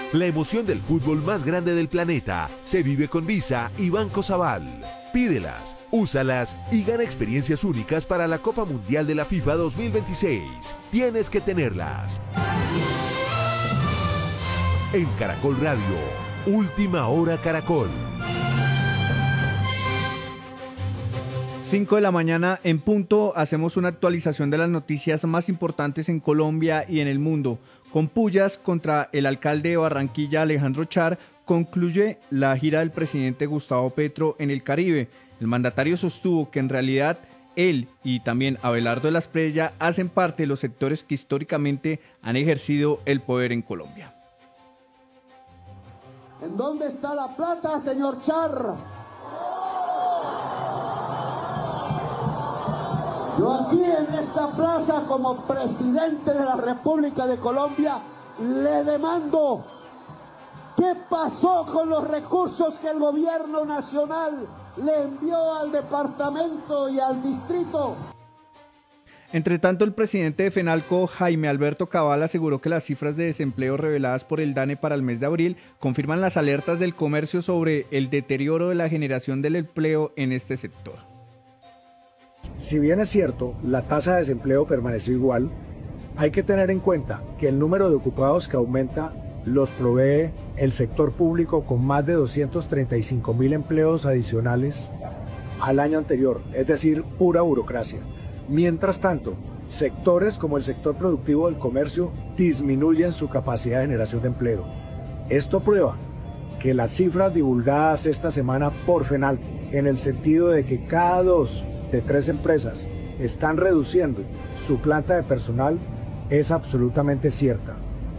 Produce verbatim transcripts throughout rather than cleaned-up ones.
La emoción del fútbol más grande del planeta se vive con Visa y Banco Sabal. Pídelas, úsalas y gana experiencias únicas para la Copa Mundial de la FIFA dos mil veintiséis. Tienes que tenerlas. En Caracol Radio, Última Hora Caracol. cinco de la mañana en punto, hacemos una actualización de las noticias más importantes en Colombia y en el mundo. Con pullas contra el alcalde de Barranquilla, Alejandro Char, concluye la gira del presidente Gustavo Petro en el Caribe. El mandatario sostuvo que en realidad él y también Abelardo de la Espriella hacen parte de los sectores que históricamente han ejercido el poder en Colombia. ¿En dónde está la plata, señor Char? Yo aquí en esta plaza, como presidente de la República de Colombia, le demando qué pasó con los recursos que el gobierno nacional le envió al departamento y al distrito. Entre tanto, el presidente de FENALCO, Jaime Alberto Cabal, aseguró que las cifras de desempleo reveladas por el DANE para el mes de abril confirman las alertas del comercio sobre el deterioro de la generación del empleo en este sector. Si bien es cierto, la tasa de desempleo permaneció igual, hay que tener en cuenta que el número de ocupados que aumenta los provee el sector público con más de doscientos treinta y cinco mil empleos adicionales al año anterior, es decir, pura burocracia. Mientras tanto, sectores como el sector productivo del comercio disminuyen su capacidad de generación de empleo. Esto prueba que las cifras divulgadas esta semana por FENALCO, en el sentido de que cada dos de tres empresas están reduciendo su planta de personal, es absolutamente cierta.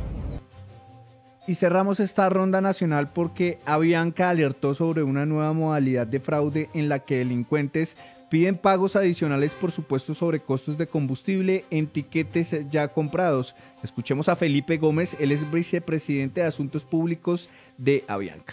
Y cerramos esta ronda nacional porque Avianca alertó sobre una nueva modalidad de fraude en la que delincuentes piden pagos adicionales por supuestos sobrecostos de combustible en tiquetes ya comprados. Escuchemos a Felipe Gómez, él es vicepresidente de Asuntos Públicos de Avianca.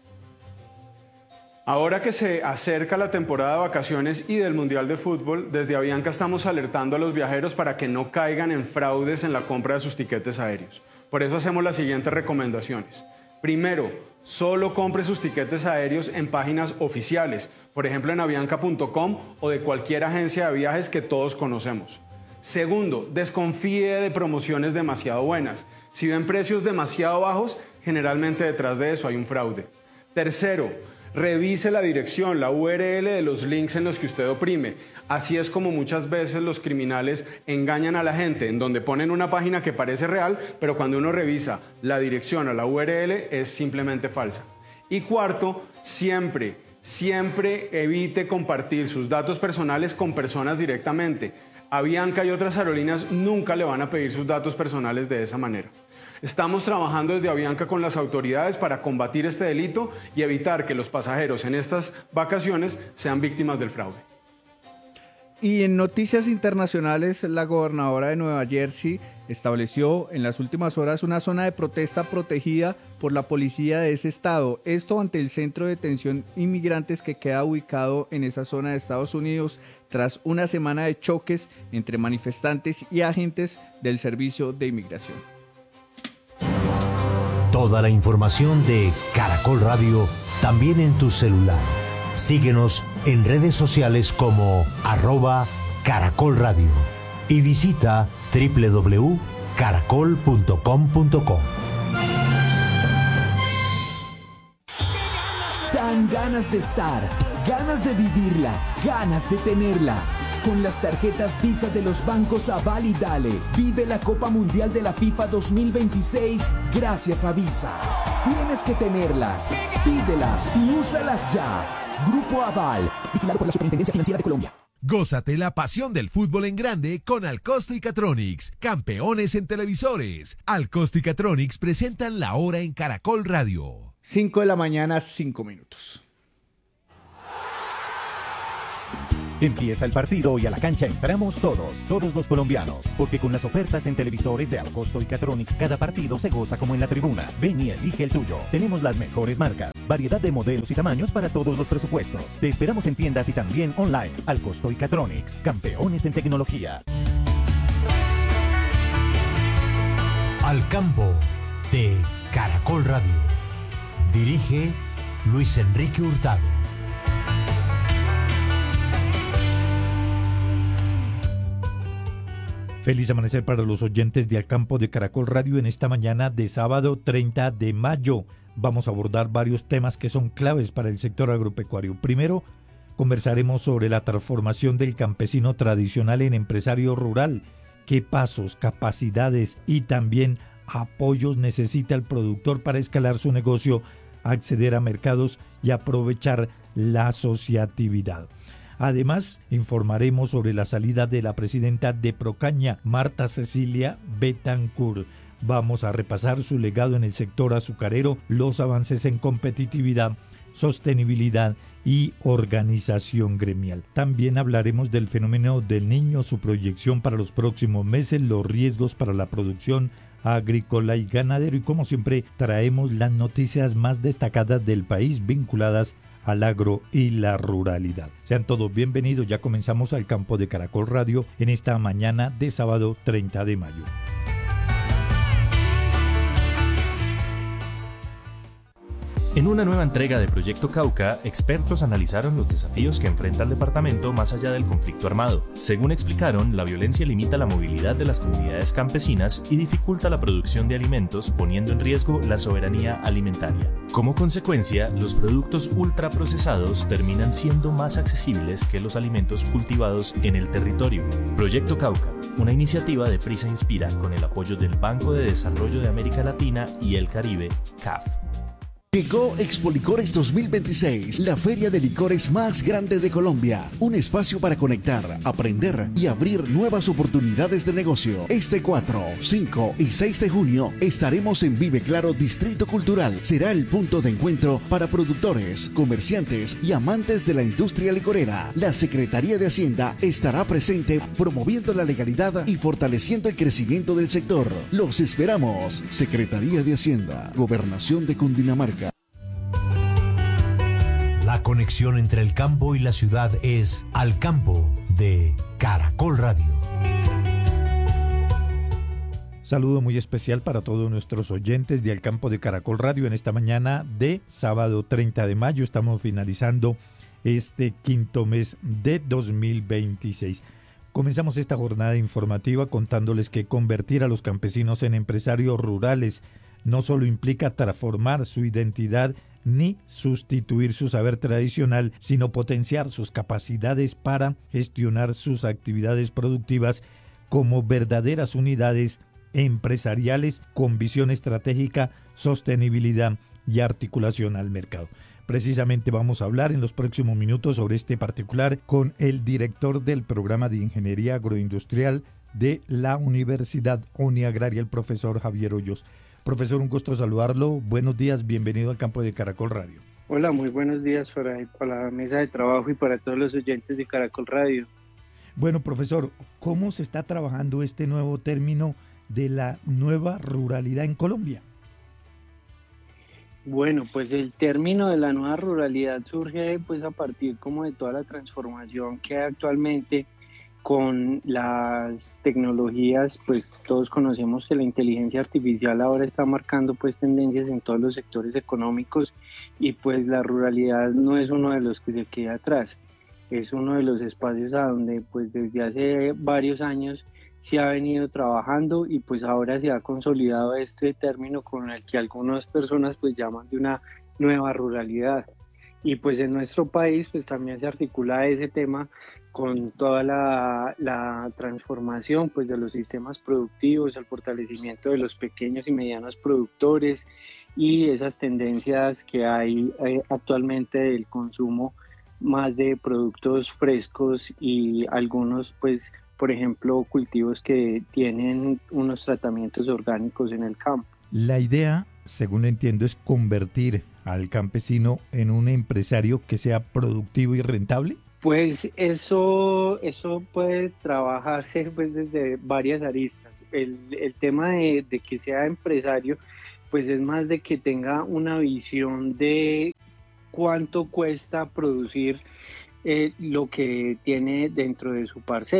Ahora que se acerca la temporada de vacaciones y del Mundial de Fútbol, desde Avianca estamos alertando a los viajeros para que no caigan en fraudes en la compra de sus tiquetes aéreos. Por eso hacemos las siguientes recomendaciones. Primero, solo compre sus tiquetes aéreos en páginas oficiales, por ejemplo en avianca punto com o de cualquier agencia de viajes que todos conocemos. Segundo, desconfíe de promociones demasiado buenas. Si ven precios demasiado bajos, generalmente detrás de eso hay un fraude. Tercero, revise la dirección, la U R L de los links en los que usted oprime. Así es como muchas veces los criminales engañan a la gente, en donde ponen una página que parece real, pero cuando uno revisa la dirección o la U R L es simplemente falsa. Y cuarto, siempre, siempre evite compartir sus datos personales con personas directamente. Avianca y otras aerolíneas nunca le van a pedir sus datos personales de esa manera. Estamos trabajando desde Avianca con las autoridades para combatir este delito y evitar que los pasajeros en estas vacaciones sean víctimas del fraude. Y en noticias internacionales, la gobernadora de Nueva Jersey estableció en las últimas horas una zona de protesta protegida por la policía de ese estado. Esto ante el centro de detención inmigrantes que queda ubicado en esa zona de Estados Unidos tras una semana de choques entre manifestantes y agentes del Servicio de Inmigración. Toda la información de Caracol Radio también en tu celular. Síguenos en redes sociales como arroba Caracol Radio y visita doble u doble u doble u punto caracol punto com punto co. Dan ganas de estar, ganas de vivirla, ganas de tenerla. Con las tarjetas Visa de los bancos Aval y Dale, vive la Copa Mundial de la FIFA dos mil veintiséis gracias a Visa. Tienes que tenerlas, pídelas y úsalas ya. Grupo Aval, vigilado por la Superintendencia Financiera de Colombia. Gózate la pasión del fútbol en grande con Alcosto y Catronics, campeones en televisores. Alcosto y Catronics presentan la hora en Caracol Radio. cinco de la mañana, cinco minutos. Empieza el partido y a la cancha entramos todos, todos los colombianos, porque con las ofertas en televisores de Alcosto y Catronics, cada partido se goza como en la tribuna. Ven y elige el tuyo. Tenemos las mejores marcas, variedad de modelos y tamaños para todos los presupuestos. Te esperamos en tiendas y también online. Alcosto y Catronics, campeones en tecnología. Al campo de Caracol Radio. Dirige Luis Enrique Hurtado. Feliz amanecer para los oyentes de Al Campo de Caracol Radio en esta mañana de sábado treinta de mayo. Vamos a abordar varios temas que son claves para el sector agropecuario. Primero, conversaremos sobre la transformación del campesino tradicional en empresario rural. ¿Qué pasos, capacidades y también apoyos necesita el productor para escalar su negocio, acceder a mercados y aprovechar la asociatividad? Además, informaremos sobre la salida de la presidenta de Procaña, Marta Cecilia Betancourt. Vamos a repasar su legado en el sector azucarero, los avances en competitividad, sostenibilidad y organización gremial. También hablaremos del fenómeno del Niño, su proyección para los próximos meses, los riesgos para la producción agrícola y ganadero y como siempre traemos las noticias más destacadas del país vinculadas al agro y la ruralidad. Sean todos bienvenidos, ya comenzamos Al Campo de Caracol Radio en esta mañana de sábado treinta de mayo. En una nueva entrega de Proyecto Cauca, expertos analizaron los desafíos que enfrenta el departamento más allá del conflicto armado. Según explicaron, la violencia limita la movilidad de las comunidades campesinas y dificulta la producción de alimentos, poniendo en riesgo la soberanía alimentaria. Como consecuencia, los productos ultraprocesados terminan siendo más accesibles que los alimentos cultivados en el territorio. Proyecto Cauca, una iniciativa de Prisa Inspira con el apoyo del Banco de Desarrollo de América Latina y el Caribe, C A F. Llegó Expo Licores dos mil veintiséis, la feria de licores más grande de Colombia. Un espacio para conectar, aprender y abrir nuevas oportunidades de negocio. Este cuatro, cinco y seis de junio estaremos en Vive Claro Distrito Cultural. Será el punto de encuentro para productores, comerciantes y amantes de la industria licorera. La Secretaría de Hacienda estará presente promoviendo la legalidad y fortaleciendo el crecimiento del sector. Los esperamos. Secretaría de Hacienda, Gobernación de Cundinamarca. La conexión entre el campo y la ciudad es Al Campo de Caracol Radio. Saludo muy especial para todos nuestros oyentes de Al Campo de Caracol Radio en esta mañana de sábado treinta de mayo. Estamos finalizando este quinto mes de dos mil veintiséis. Comenzamos esta jornada informativa contándoles que convertir a los campesinos en empresarios rurales no solo implica transformar su identidad ni sustituir su saber tradicional, sino potenciar sus capacidades para gestionar sus actividades productivas como verdaderas unidades empresariales con visión estratégica, sostenibilidad y articulación al mercado. Precisamente vamos a hablar en los próximos minutos sobre este particular con el director del programa de Ingeniería Agroindustrial de la Universidad Uniagraria, el profesor Javier Hoyos. Profesor, un gusto saludarlo. Buenos días, bienvenido al Campo de Caracol Radio. Hola, muy buenos días para, para la mesa de trabajo y para todos los oyentes de Caracol Radio. Bueno, profesor, ¿cómo se está trabajando este nuevo término de la nueva ruralidad en Colombia? Bueno, pues el término de la nueva ruralidad surge pues a partir como de toda la transformación que hay actualmente con las tecnologías. Pues todos conocemos que la inteligencia artificial ahora está marcando pues tendencias en todos los sectores económicos y pues la ruralidad no es uno de los que se queda atrás, es uno de los espacios a donde pues desde hace varios años se ha venido trabajando y pues ahora se ha consolidado este término con el que algunas personas pues llaman de una nueva ruralidad. Y pues en nuestro país pues también se articula ese tema con toda la, la transformación pues de los sistemas productivos, el fortalecimiento de los pequeños y medianos productores y esas tendencias que hay eh, actualmente del consumo más de productos frescos y algunos pues por ejemplo cultivos que tienen unos tratamientos orgánicos en el campo. La idea, según entiendo, es convertir al campesino en un empresario que sea productivo y rentable. Pues eso, eso puede trabajarse pues desde varias aristas. El, el tema de, de que sea empresario, pues es más de que tenga una visión de cuánto cuesta producir eh, lo que tiene dentro de su parcela.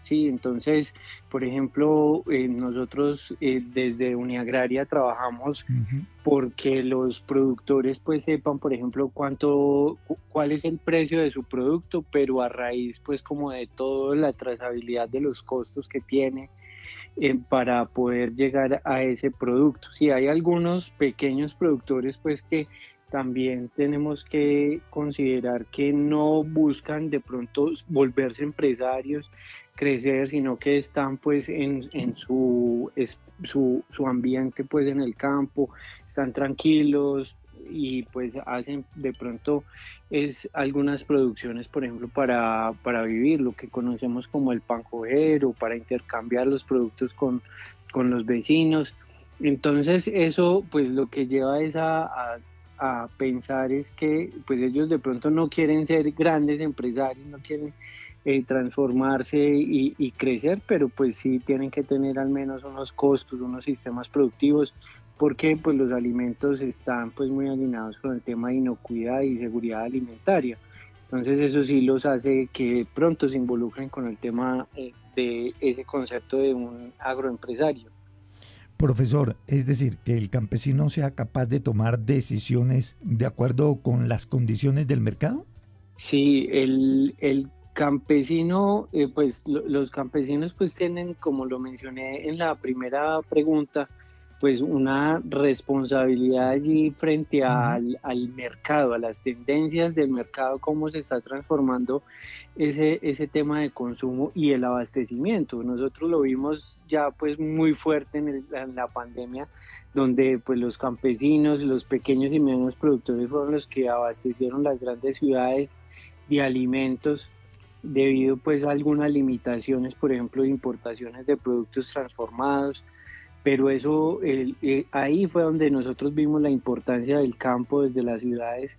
Sí, entonces, por ejemplo, eh, nosotros eh, desde Uniagraria trabajamos uh-huh. porque los productores pues sepan, por ejemplo, cuánto, cu- cuál es el precio de su producto, pero a raíz pues como de toda la trazabilidad de los costos que tiene eh, para poder llegar a ese producto. Sí, hay algunos pequeños productores pues que también tenemos que considerar que no buscan de pronto volverse empresarios, crecer, sino que están pues en, en su, es, su, su ambiente pues en el campo, están tranquilos y pues hacen de pronto es algunas producciones, por ejemplo, para, para vivir, lo que conocemos como el pancojero, para intercambiar los productos con, con los vecinos. Entonces eso pues lo que lleva es a, a a pensar es que pues ellos de pronto no quieren ser grandes empresarios, no quieren eh, transformarse y, y crecer, pero pues sí tienen que tener al menos unos costos, unos sistemas productivos, porque pues los alimentos están pues muy alineados con el tema de inocuidad y seguridad alimentaria. Entonces eso sí los hace que pronto se involucren con el tema eh, de ese concepto de un agroempresario. Profesor, es decir, que el campesino sea capaz de tomar decisiones de acuerdo con las condiciones del mercado. Sí, el, el campesino, eh, pues lo, los campesinos pues tienen, como lo mencioné en la primera pregunta, pues una responsabilidad allí frente al, al mercado, a las tendencias del mercado, cómo se está transformando ese, ese tema de consumo y el abastecimiento. Nosotros lo vimos ya pues muy fuerte en, el, en la pandemia, donde pues los campesinos, los pequeños y medianos productores fueron los que abastecieron las grandes ciudades de alimentos debido pues a algunas limitaciones, por ejemplo, de importaciones de productos transformados. Pero eso, el, eh, ahí fue donde nosotros vimos la importancia del campo desde las ciudades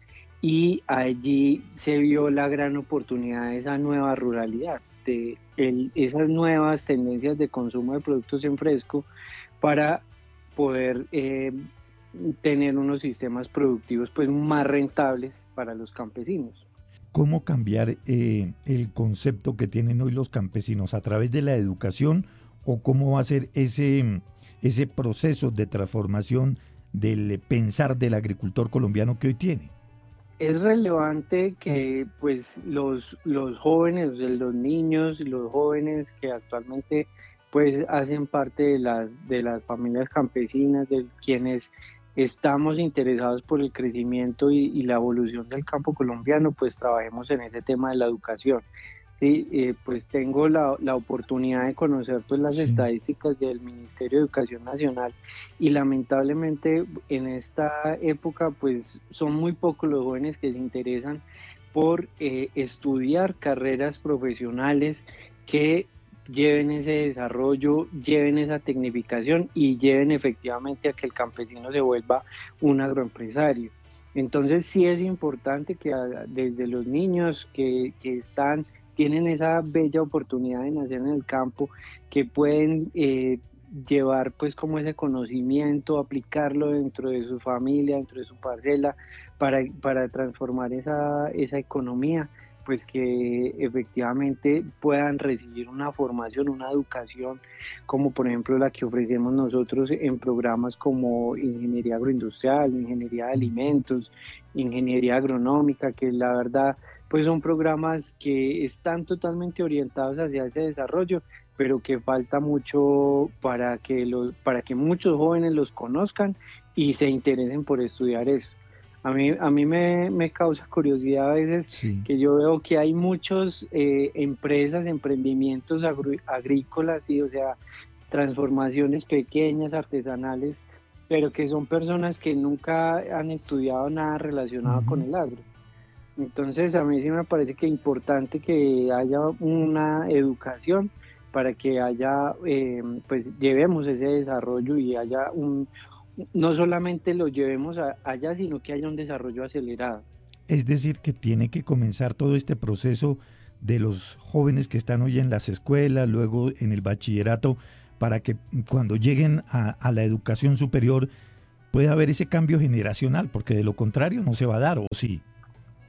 y allí se vio la gran oportunidad de esa nueva ruralidad, de el, esas nuevas tendencias de consumo de productos en fresco para poder eh, tener unos sistemas productivos pues más rentables para los campesinos. ¿Cómo cambiar eh, el concepto que tienen hoy los campesinos? ¿A través de la educación o cómo va a ser ese... ese proceso de transformación del pensar del agricultor colombiano que hoy tiene? Es relevante que pues los, los jóvenes, los niños, los jóvenes que actualmente pues hacen parte de las, de las familias campesinas, de quienes estamos interesados por el crecimiento y, y la evolución del campo colombiano, pues trabajemos en ese tema de la educación. Sí, eh, pues tengo la, la oportunidad de conocer pues las sí. estadísticas del Ministerio de Educación Nacional y lamentablemente en esta época pues son muy pocos los jóvenes que se interesan por eh, estudiar carreras profesionales que lleven ese desarrollo, lleven esa tecnificación y lleven efectivamente a que el campesino se vuelva un agroempresario. Entonces sí es importante que desde los niños que, que están tienen esa bella oportunidad de nacer en el campo, que pueden eh, llevar pues como ese conocimiento, aplicarlo dentro de su familia, dentro de su parcela, para, para transformar esa, esa economía, pues que efectivamente puedan recibir una formación, una educación, como por ejemplo la que ofrecemos nosotros en programas como ingeniería agroindustrial, ingeniería de alimentos, ingeniería agronómica, que la verdad pues son programas que están totalmente orientados hacia ese desarrollo, pero que falta mucho para que, los, para que muchos jóvenes los conozcan y se interesen por estudiar eso. A mí, a mí me, me causa curiosidad a veces sí. que yo veo que hay muchas eh, empresas, emprendimientos agro, agrícolas, ¿sí? O sea, transformaciones pequeñas, artesanales, pero que son personas que nunca han estudiado nada relacionado uh-huh. con el agro. Entonces a mí sí me parece que es importante que haya una educación para que haya, eh, pues llevemos ese desarrollo y haya un, no solamente lo llevemos a, allá, sino que haya un desarrollo acelerado. Es decir, que tiene que comenzar todo este proceso de los jóvenes que están hoy en las escuelas, luego en el bachillerato, para que cuando lleguen a, a la educación superior pueda haber ese cambio generacional, porque de lo contrario no se va a dar, ¿o sí?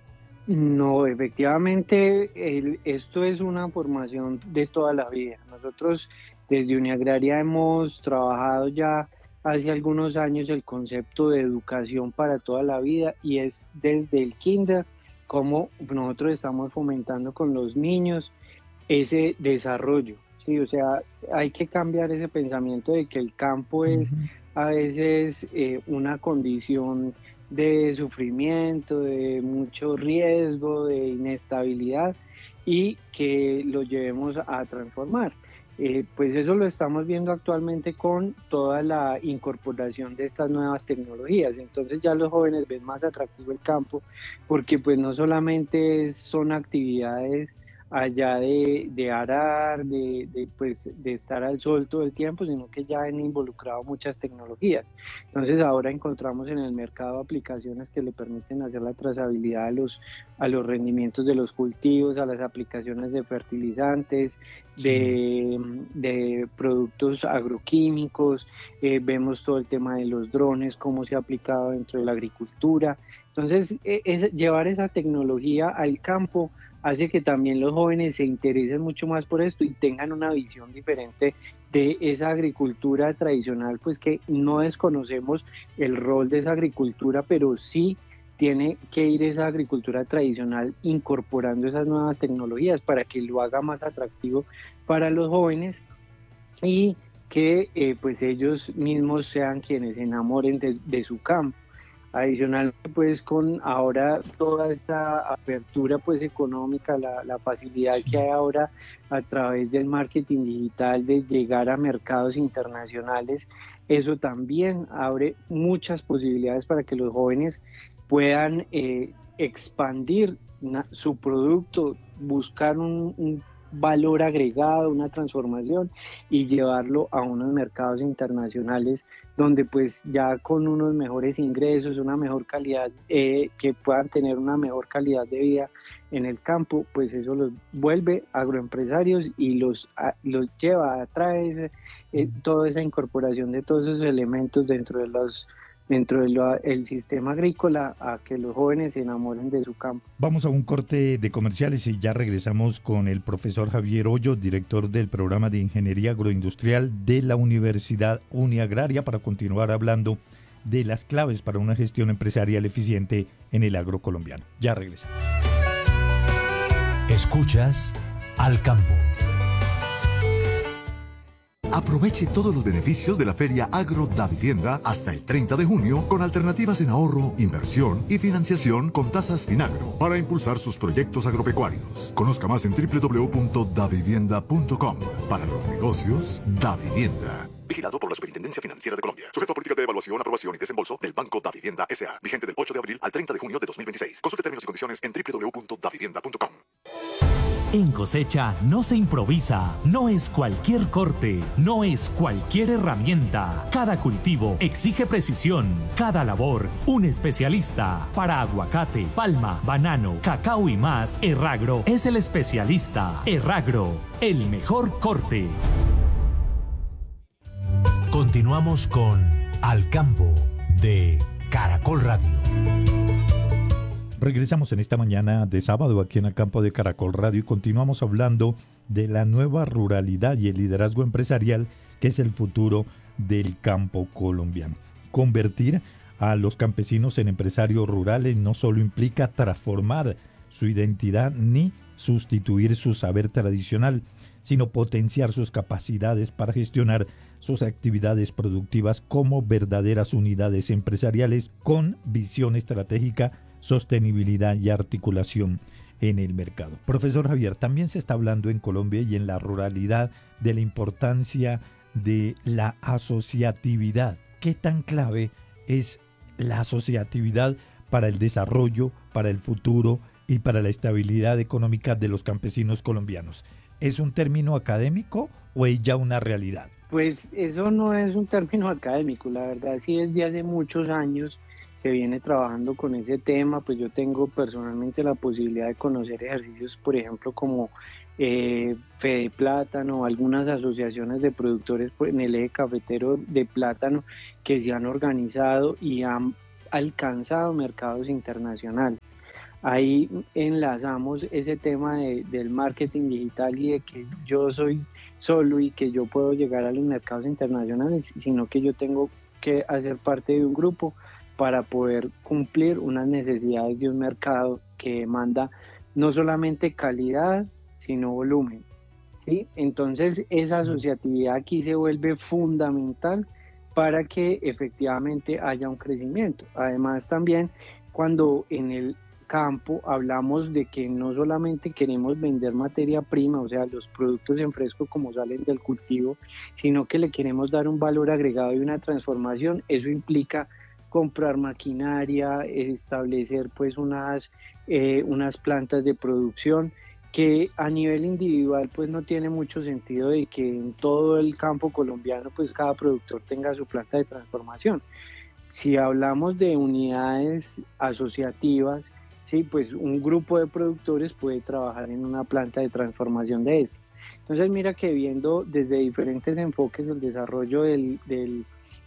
No, efectivamente, el, esto es una formación de toda la vida. Nosotros desde Uniagraria hemos trabajado ya hace algunos años el concepto de educación para toda la vida y es desde el kinder como nosotros estamos fomentando con los niños ese desarrollo. Sí, o sea, hay que cambiar ese pensamiento de que el campo es a veces eh, una condición de sufrimiento, de mucho riesgo, de inestabilidad y que lo llevemos a transformar. Eh, pues eso lo estamos viendo actualmente con toda la incorporación de estas nuevas tecnologías. Entonces ya los jóvenes ven más atractivo el campo porque pues no solamente son actividades allá de, de arar, de, de, pues, de estar al sol todo el tiempo, sino que ya han involucrado muchas tecnologías. Entonces ahora encontramos en el mercado aplicaciones que le permiten hacer la trazabilidad a los, a los rendimientos de los cultivos, a las aplicaciones de fertilizantes, de, de productos agroquímicos, eh, vemos todo el tema de los drones, cómo se ha aplicado dentro de la agricultura. Entonces es, es llevar esa tecnología al campo hace que también los jóvenes se interesen mucho más por esto y tengan una visión diferente de esa agricultura tradicional, pues que no desconocemos el rol de esa agricultura, pero sí tiene que ir esa agricultura tradicional incorporando esas nuevas tecnologías para que lo haga más atractivo para los jóvenes y que eh, pues ellos mismos sean quienes se enamoren de, de su campo. Adicionalmente, pues con ahora toda esta apertura pues económica, la, la facilidad que hay ahora a través del marketing digital de llegar a mercados internacionales, eso también abre muchas posibilidades para que los jóvenes puedan eh, expandir una, su producto, buscar un, un valor agregado, una transformación y llevarlo a unos mercados internacionales donde pues ya con unos mejores ingresos, una mejor calidad, eh, que puedan tener una mejor calidad de vida en el campo, pues eso los vuelve agroempresarios y los, a, los lleva, atrae eh, toda esa incorporación de todos esos elementos dentro de los dentro del sistema agrícola a que los jóvenes se enamoren de su campo. Vamos a un corte de comerciales y ya regresamos con el profesor Javier Hoyo, director del programa de Ingeniería Agroindustrial de la Universidad Uniagraria, para continuar hablando de las claves para una gestión empresarial eficiente en el agro colombiano. Ya regresamos. Escuchas Al Campo. Aproveche todos los beneficios de la Feria Agro Davivienda hasta el treinta de junio con alternativas en ahorro, inversión y financiación con tasas Finagro para impulsar sus proyectos agropecuarios. Conozca más en doble u doble u doble u punto davivienda punto com. Para los negocios, Davivienda. Vigilado por la Superintendencia Financiera de Colombia. Sujeto a política de evaluación, aprobación y desembolso del Banco Davivienda S A. Vigente del ocho de abril al treinta de junio de dos mil veintiséis. Consulte términos y condiciones en doble u doble u doble u punto davivienda punto com. En cosecha no se improvisa, no es cualquier corte, no es cualquier herramienta. Cada cultivo exige precisión, cada labor un especialista. Para aguacate, palma, banano, cacao y más, Erragro es el especialista. Erragro, el mejor corte. Continuamos con Al Campo de Caracol Radio. Regresamos en esta mañana de sábado aquí en el campo de Caracol Radio y continuamos hablando de la nueva ruralidad y el liderazgo empresarial que es el futuro del campo colombiano. Convertir a los campesinos en empresarios rurales no solo implica transformar su identidad ni sustituir su saber tradicional, sino potenciar sus capacidades para gestionar sus actividades productivas como verdaderas unidades empresariales con visión estratégica, sostenibilidad y articulación en el mercado. Profesor Javier, también se está hablando en Colombia y en la ruralidad de la importancia de la asociatividad. ¿Qué tan clave es la asociatividad para el desarrollo, para el futuro y para la estabilidad económica de los campesinos colombianos? ¿Es un término académico o es ya una realidad? Pues eso no es un término académico, la verdad sí desde hace muchos años se viene trabajando con ese tema. Pues yo tengo personalmente la posibilidad de conocer ejercicios, por ejemplo, como eh, Fede Plátano, algunas asociaciones de productores en el eje cafetero de plátano que se han organizado y han alcanzado mercados internacionales. Ahí enlazamos ese tema de, del marketing digital y de que yo soy solo y que yo puedo llegar a los mercados internacionales, sino que yo tengo que hacer parte de un grupo para poder cumplir unas necesidades de un mercado que demanda no solamente calidad, sino volumen, ¿sí? Entonces esa asociatividad aquí se vuelve fundamental para que efectivamente haya un crecimiento. Además también cuando en el campo hablamos de que no solamente queremos vender materia prima, o sea, los productos en fresco como salen del cultivo, sino que le queremos dar un valor agregado y una transformación. Eso implica comprar maquinaria, establecer pues unas, eh, unas plantas de producción que a nivel individual pues no tiene mucho sentido de que en todo el campo colombiano pues cada productor tenga su planta de transformación. Si hablamos de unidades asociativas, sí, pues un grupo de productores puede trabajar en una planta de transformación de estas. Entonces mira que viendo desde diferentes enfoques el desarrollo del, del,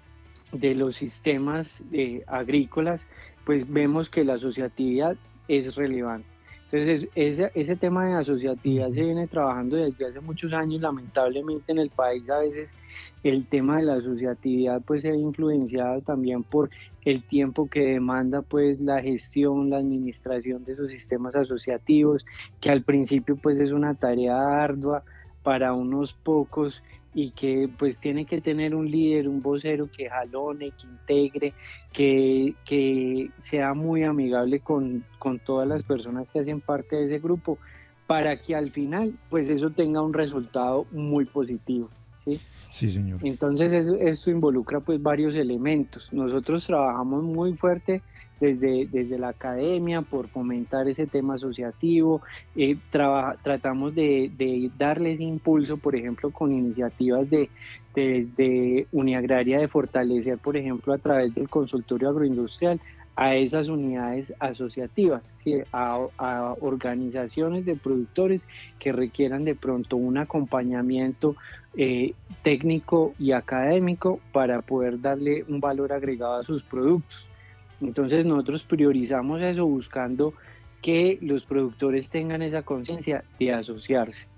de los sistemas eh, agrícolas, pues vemos que la asociatividad es relevante. Entonces ese, ese tema de asociatividad se viene trabajando desde hace muchos años. Lamentablemente en el país a veces el tema de la asociatividad pues se ve influenciado también por el tiempo que demanda pues la gestión, la administración de esos sistemas asociativos, que al principio pues es una tarea ardua para unos pocos y que pues tiene que tener un líder, un vocero que jalone, que integre, que, que sea muy amigable con, con todas las personas que hacen parte de ese grupo, para que al final pues eso tenga un resultado muy positivo, ¿sí? Sí, señor. Entonces eso, esto involucra pues varios elementos. Nosotros trabajamos muy fuerte desde, desde la academia por fomentar ese tema asociativo, eh, traba, tratamos de, de darles impulso, por ejemplo, con iniciativas de, de, de Uniagraria, de fortalecer, por ejemplo, a través del consultorio agroindustrial, a esas unidades asociativas, ¿sí? a, a organizaciones de productores que requieran de pronto un acompañamiento eh, técnico y académico para poder darle un valor agregado a sus productos. Entonces nosotros priorizamos eso buscando que los productores tengan esa conciencia de asociarse.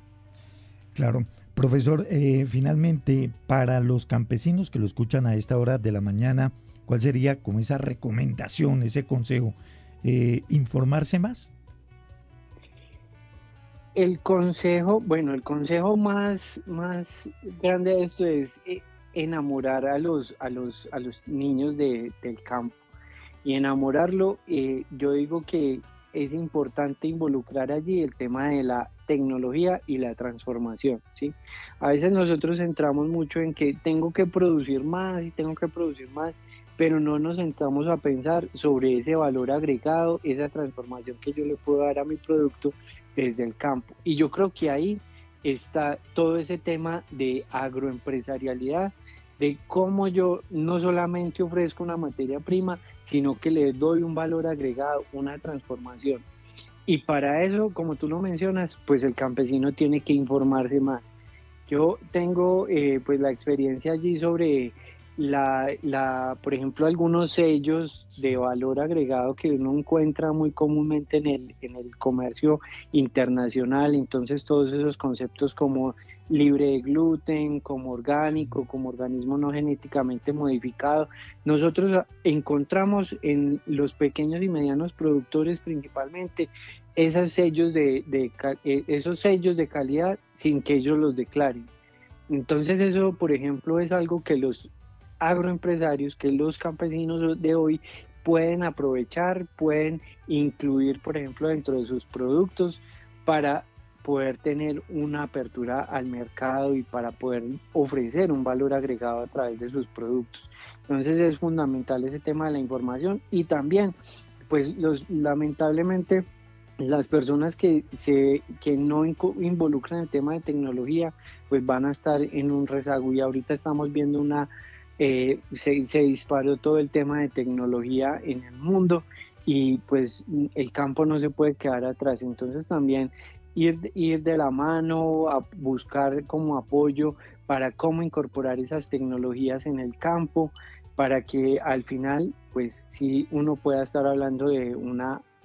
Claro. Profesor, eh, finalmente, para los campesinos que lo escuchan a esta hora de la mañana, ¿cuál sería como esa recomendación, ese consejo? Eh, ¿Informarse más? El consejo, bueno, el consejo más, más grande de esto es enamorar a los, a los, a los niños de, del campo. Y enamorarlo, eh, yo digo que es importante involucrar allí el tema de la tecnología y la transformación, ¿sí? A veces nosotros centramos mucho en que tengo que producir más y tengo que producir más, pero no nos sentamos a pensar sobre ese valor agregado, esa transformación que yo le puedo dar a mi producto desde el campo. Y yo creo que ahí está todo ese tema de agroempresarialidad, de cómo yo no solamente ofrezco una materia prima, sino que le doy un valor agregado, una transformación. Y para eso, como tú lo mencionas, pues el campesino tiene que informarse más. Yo tengo eh, pues la experiencia allí sobre la, la, por ejemplo, algunos sellos de valor agregado que uno encuentra muy comúnmente en el, en el comercio internacional. Entonces todos esos conceptos como libre de gluten, como orgánico, como organismo no genéticamente modificado, nosotros encontramos en los pequeños y medianos productores principalmente esos sellos de, de, esos sellos de calidad sin que ellos los declaren. Entonces eso, por ejemplo, es algo que los agroempresarios, que los campesinos de hoy pueden aprovechar, pueden incluir, por ejemplo, dentro de sus productos para poder tener una apertura al mercado y para poder ofrecer un valor agregado a través de sus productos. Entonces es fundamental ese tema de la información y también, pues los, lamentablemente, las personas que, se, que no involucran el tema de tecnología, pues van a estar en un rezago y ahorita estamos viendo una, eh, se, se disparó todo el tema de tecnología en el mundo y pues el campo no se puede quedar atrás. Entonces también Ir, ir de la mano a buscar como apoyo para cómo incorporar esas tecnologías en el campo, para que al final, pues sí, uno pueda estar hablando de una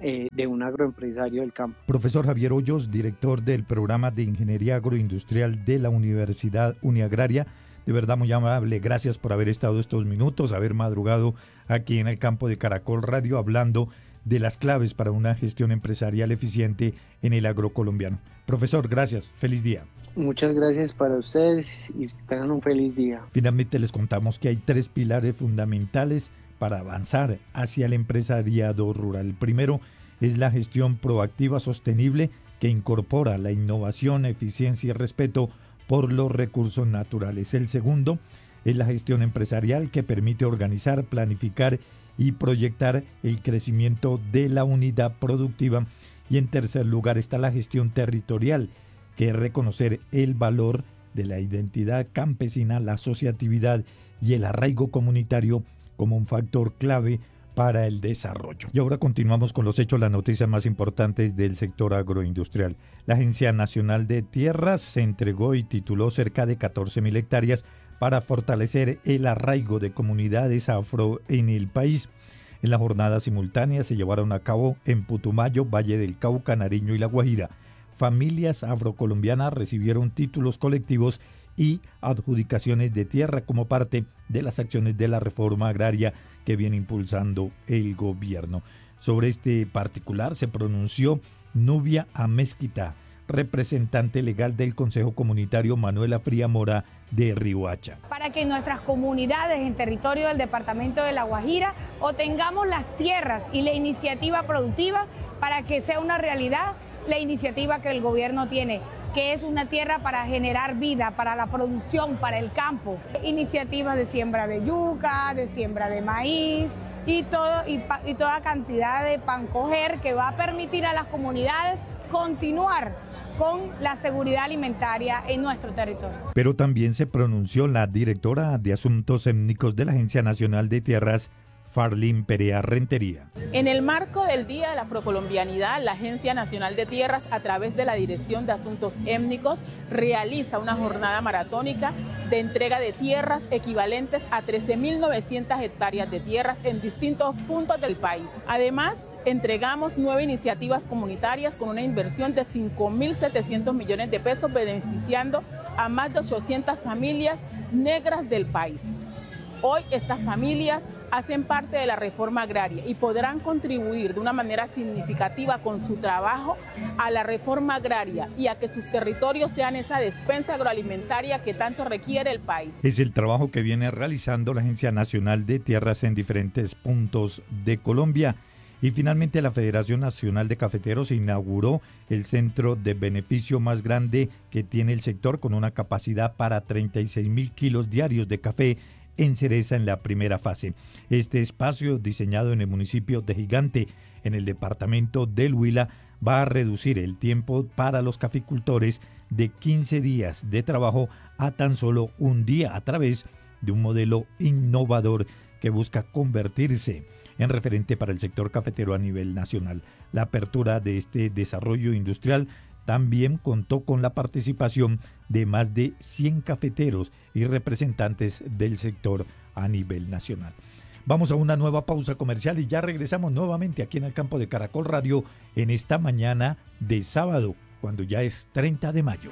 eh, de un agroempresario del campo. Profesor Javier Hoyos, director del programa de Ingeniería Agroindustrial de la Universidad Uniagraria, de verdad muy amable, gracias por haber estado estos minutos, haber madrugado aquí en el campo de Caracol Radio hablando de las claves para una gestión empresarial eficiente en el agrocolombiano. Profesor, gracias, feliz día. Muchas gracias para ustedes y tengan un feliz día. Finalmente les contamos que hay tres pilares fundamentales para avanzar hacia el empresariado rural. El primero es la gestión proactiva sostenible que incorpora la innovación, eficiencia y respeto por los recursos naturales. El segundo es la gestión empresarial que permite organizar, planificar y proyectar el crecimiento de la unidad productiva. Y en tercer lugar está la gestión territorial, que es reconocer el valor de la identidad campesina, la asociatividad y el arraigo comunitario como un factor clave para el desarrollo. Y ahora continuamos con los hechos, las noticias más importantes del sector agroindustrial. La Agencia Nacional de Tierras se entregó y tituló cerca de catorce mil hectáreas para fortalecer el arraigo de comunidades afro en el país. En la jornada simultánea se llevaron a cabo en Putumayo, Valle del Cauca, Nariño y La Guajira. Familias afrocolombianas recibieron títulos colectivos y adjudicaciones de tierra como parte de las acciones de la reforma agraria que viene impulsando el gobierno. Sobre este particular se pronunció Nubia Amezquita, representante legal del Consejo Comunitario Manuela Fría Mora de Riohacha. Para que nuestras comunidades en territorio del departamento de La Guajira obtengamos las tierras y la iniciativa productiva para que sea una realidad la iniciativa que el gobierno tiene, que es una tierra para generar vida, para la producción, para el campo. Iniciativas de siembra de yuca, de siembra de maíz y, todo, y, y toda cantidad de pancoger que va a permitir a las comunidades continuar con la seguridad alimentaria en nuestro territorio. Pero también se pronunció la directora de Asuntos Étnicos de la Agencia Nacional de Tierras, Farlín Perea Rentería. En el marco del Día de la Afrocolombianidad, la Agencia Nacional de Tierras, a través de la Dirección de Asuntos Étnicos, realiza una jornada maratónica de entrega de tierras equivalentes a trece mil novecientas hectáreas de tierras en distintos puntos del país. Además, entregamos nueve iniciativas comunitarias con una inversión de cinco mil setecientos millones de pesos, beneficiando a más de ochocientas familias negras del país. Hoy estas familias hacen parte de la reforma agraria y podrán contribuir de una manera significativa con su trabajo a la reforma agraria y a que sus territorios sean esa despensa agroalimentaria que tanto requiere el país. Es el trabajo que viene realizando la Agencia Nacional de Tierras en diferentes puntos de Colombia. Y finalmente la Federación Nacional de Cafeteros inauguró el centro de beneficio más grande que tiene el sector, con una capacidad para treinta y seis mil kilos diarios de café en cereza en la primera fase. Este espacio, diseñado en el municipio de Gigante, en el departamento del Huila, va a reducir el tiempo para los caficultores de quince días de trabajo a tan solo un día, a través de un modelo innovador que busca convertirse en referente para el sector cafetero a nivel nacional. La apertura de este desarrollo industrial también contó con la participación de más de cien cafeteros y representantes del sector a nivel nacional. Vamos a una nueva pausa comercial y ya regresamos nuevamente aquí en el campo de Caracol Radio en esta mañana de sábado, cuando ya es treinta de mayo.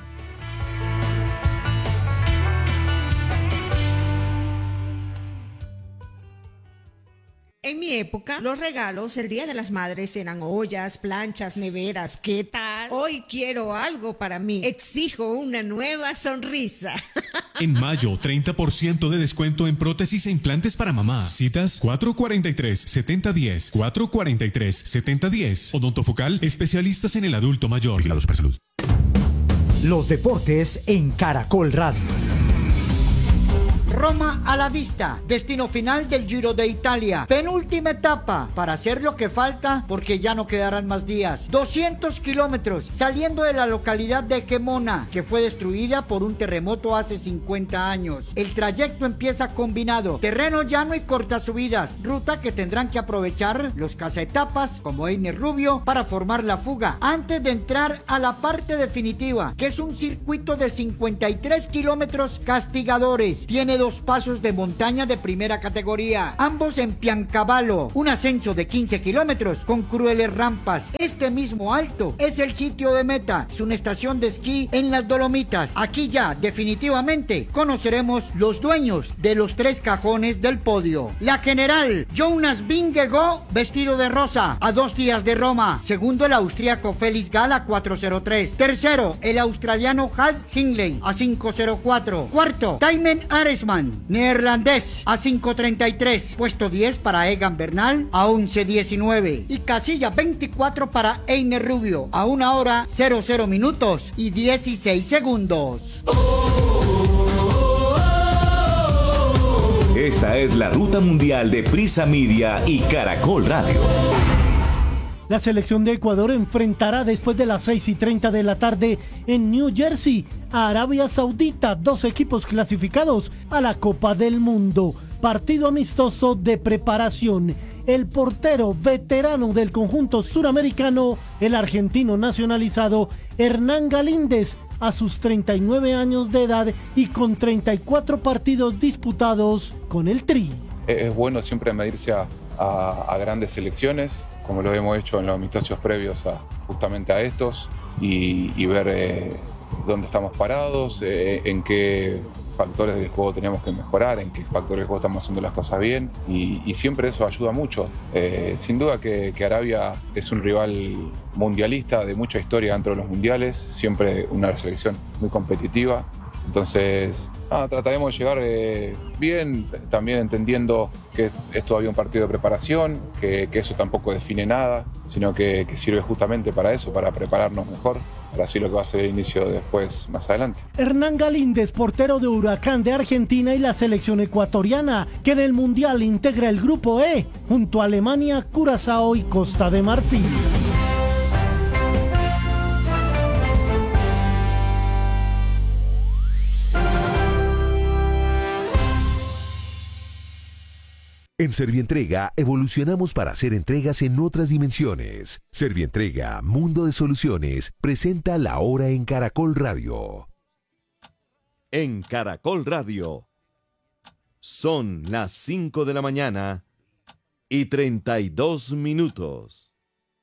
En mi época, los regalos el Día de las Madres eran ollas, planchas, neveras. ¿Qué tal? Hoy quiero algo para mí. Exijo una nueva sonrisa. En mayo, treinta por ciento de descuento en prótesis e implantes para mamá. Citas cuatro cuarenta y tres, setenta diez, cuatro cuarenta y tres, setenta diez. Odontofocal, especialistas en el adulto mayor. Vigilados por salud. Los deportes en Caracol Radio. Roma a la vista, destino final del Giro de Italia, penúltima etapa para hacer lo que falta porque ya no quedarán más días. doscientos kilómetros saliendo de la localidad de Cremona, que fue destruida por un terremoto hace cincuenta años. El trayecto empieza combinado, terreno llano y cortas subidas, ruta que tendrán que aprovechar los cazaetapas como Einer Rubio para formar la fuga antes de entrar a la parte definitiva, que es un circuito de cincuenta y tres kilómetros castigadores. Tiene dos pasos de montaña de primera categoría, ambos en Piancavallo, un ascenso de quince kilómetros con crueles rampas. Este mismo alto es el sitio de meta, es una estación de esquí en las Dolomitas. Aquí ya definitivamente conoceremos los dueños de los tres cajones del podio. La general Jonas Vingegaard vestido de rosa a dos días de Roma. Segundo el austríaco Felix Gall a cuatro cero tres. Tercero el australiano Hal Hindley a cinco cero cuatro. Cuarto Tijmen Aresman, neerlandés, a cinco treinta y tres. Puesto diez para Egan Bernal a once diecinueve. Y casilla veinticuatro para Einer Rubio a una hora cero cero minutos y dieciséis segundos. Esta es la ruta mundial de Prisa Media y Caracol Radio. La selección de Ecuador enfrentará después de las seis y treinta de la tarde en New Jersey a Arabia Saudita, dos equipos clasificados a la Copa del Mundo. Partido amistoso de preparación. El portero veterano del conjunto suramericano, el argentino nacionalizado Hernán Galíndez, a sus treinta y nueve años de edad y con treinta y cuatro partidos disputados con el Tri. Es bueno siempre medirse a, a, a grandes selecciones, como lo hemos hecho en los amistosos previos a, justamente a estos, y, y ver eh, dónde estamos parados, eh, en qué factores del juego teníamos que mejorar, en qué factores del juego estamos haciendo las cosas bien, y, y siempre eso ayuda mucho. Eh, sin duda que, que Arabia es un rival mundialista de mucha historia dentro de los mundiales, siempre una selección muy competitiva. Entonces, ah, trataremos de llegar eh, bien, también entendiendo que es todavía un partido de preparación, que, que eso tampoco define nada, sino que, que sirve justamente para eso, para prepararnos mejor, para así lo que va a ser el inicio después, más adelante. Hernán Galíndez, portero de Huracán de Argentina y la selección ecuatoriana, que en el Mundial integra el Grupo E, junto a Alemania, Curazao y Costa de Marfil. En Servientrega evolucionamos para hacer entregas en otras dimensiones. Servientrega, Mundo de Soluciones, presenta La Hora en Caracol Radio. En Caracol Radio son las cinco de la mañana y treinta y dos minutos.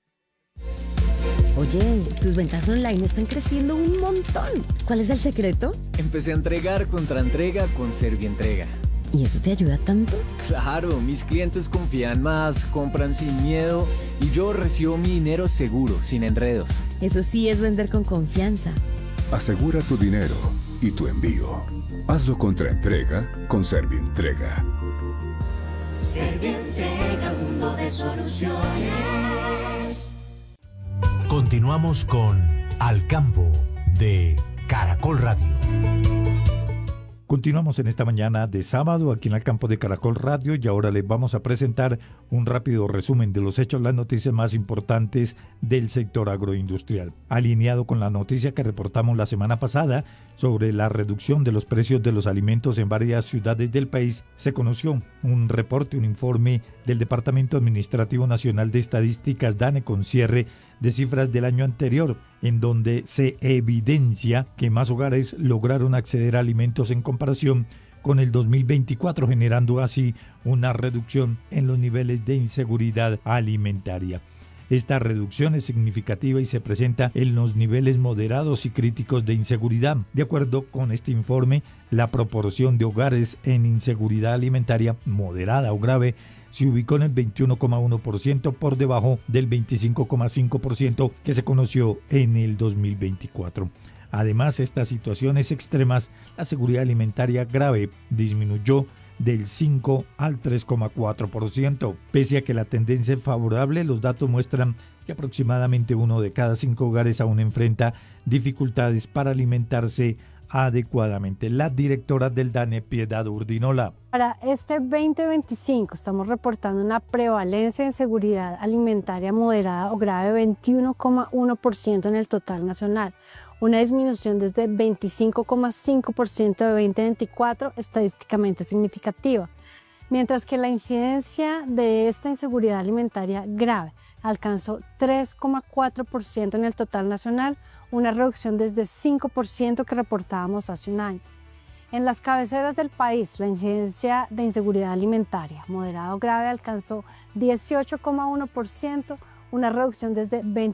Oye, tus ventas online están creciendo un montón. ¿Cuál es el secreto? Empecé a entregar contra entrega con Servientrega. ¿Y eso te ayuda tanto? Claro, mis clientes confían más, compran sin miedo y yo recibo mi dinero seguro, sin enredos. Eso sí es vender con confianza. Asegura tu dinero y tu envío. Hazlo contra entrega con Servientrega. Servientrega, mundo de soluciones. Continuamos con Al Campo de Caracol Radio. Continuamos en esta mañana de sábado aquí en el campo de Caracol Radio y ahora les vamos a presentar un rápido resumen de los hechos, las noticias más importantes del sector agroindustrial. Alineado con la noticia que reportamos la semana pasada sobre la reducción de los precios de los alimentos en varias ciudades del país, se conoció un reporte, un informe del Departamento Administrativo Nacional de Estadísticas, DANE, con cierre de cifras del año anterior, en donde se evidencia que más hogares lograron acceder a alimentos en comparación con el dos mil veinticuatro, generando así una reducción en los niveles de inseguridad alimentaria. Esta reducción es significativa y se presenta en los niveles moderados y críticos de inseguridad. De acuerdo con este informe, la proporción de hogares en inseguridad alimentaria moderada o grave se ubicó en el veintiuno coma uno por ciento, por debajo del veinticinco coma cinco por ciento que se conoció en el dos mil veinticuatro. Además, estas situaciones extremas, la seguridad alimentaria grave disminuyó del cinco al tres coma cuatro por ciento. Pese a que la tendencia es favorable, los datos muestran que aproximadamente uno de cada cinco hogares aún enfrenta dificultades para alimentarse adecuadamente. La directora del DANE, Piedad Urdinola. Para este veinte veinticinco estamos reportando una prevalencia de inseguridad alimentaria moderada o grave de veintiuno coma uno por ciento en el total nacional, una disminución desde veinticinco coma cinco por ciento de veinte veinticuatro, estadísticamente significativa, mientras que la incidencia de esta inseguridad alimentaria grave alcanzó tres coma cuatro por ciento en el total nacional, una reducción desde cinco por ciento que reportábamos hace un año. En las cabeceras del país, la incidencia de inseguridad alimentaria moderado grave alcanzó dieciocho coma uno por ciento, una reducción desde